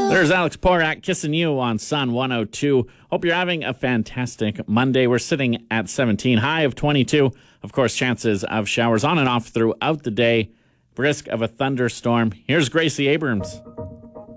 There's Alex Porak kissing you on Sun 102. Hope you're having a fantastic Monday. We're sitting at 17, high of 22. Of course, chances of showers on and off throughout the day. Risk of a thunderstorm. Here's Gracie Abrams.